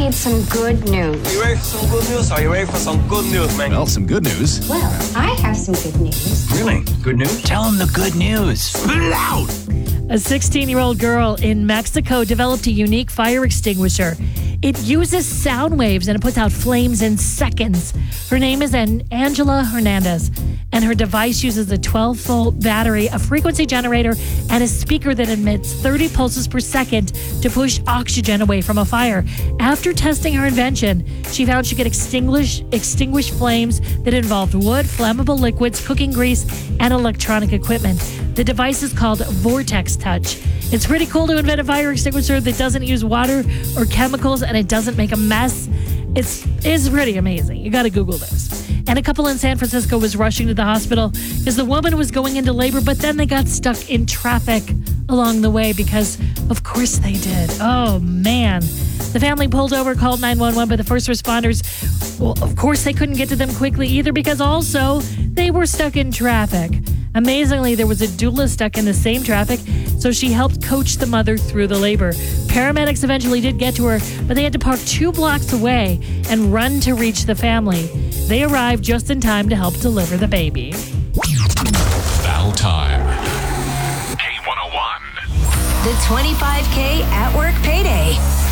need some good news. Are you ready for some good news? Are you ready for some good news, man? Well, some good news. Well, I have some good news. Really? Good news? Tell them the good news. Spit it out! A 16-year-old girl in Mexico developed a unique fire extinguisher. It uses sound waves and it puts out flames in seconds. Her name is Angela Hernandez, and her device uses a 12-volt battery, a frequency generator, and a speaker that emits 30 pulses per second to push oxygen away from a fire. After testing her invention, she found she could extinguish flames that involved wood, flammable liquids, cooking grease, and electronic equipment. The device is called Vortex Touch. It's pretty cool to invent a fire extinguisher that doesn't use water or chemicals and it doesn't make a mess. It's pretty amazing. You got to Google this. And a couple in San Francisco was rushing to the hospital because the woman was going into labor, but then they got stuck in traffic along the way because, of course, they did. Oh, man. The family pulled over, called 911, but the first responders, well, of course, they couldn't get to them quickly either because also they were stuck in traffic. Amazingly, there was a doula stuck in the same traffic, so she helped coach the mother through the labor. Paramedics eventually did get to her, but they had to park 2 blocks away and run to reach the family. They arrived just in time to help deliver the baby. Battle time. K101. The 25K at work payday.